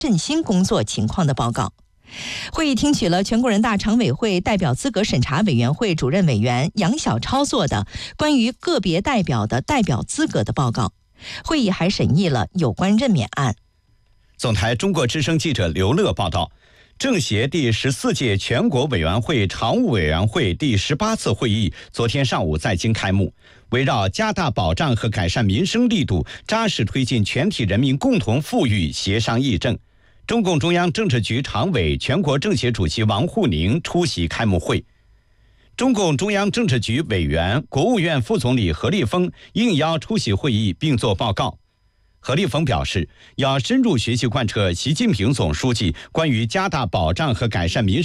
振兴工作情况的报告。会议听取了全国人大常委会代表资格审查委员会主任委员杨晓超作的关于个别代表的代表资格的报告。会议还审议了有关任免案。 总台中国之声记者刘乐报道，政协第14届全国委员会常务委员会第18次会议昨天上午在京开幕。围绕加大保障和改善民生力度，扎实推进全体人民共同富裕协商议政，中共中央政治局常委、全国政协主席王沪宁出席开幕会。中共中央政治局委员、国务院副总理何立峰应邀出席会议并作报告。何立峰表示，要深入学习贯彻习近平总书记关于加大保障和改善民生